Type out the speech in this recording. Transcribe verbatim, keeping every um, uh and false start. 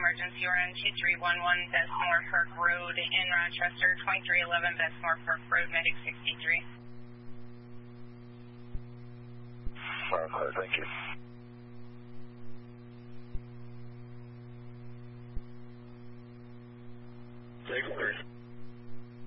emergency. We're on two three one one Best Norfolk Road in Rochester, twenty-three eleven Best Norfolk Road, medic sixty-three. Okay, thank you. Take care.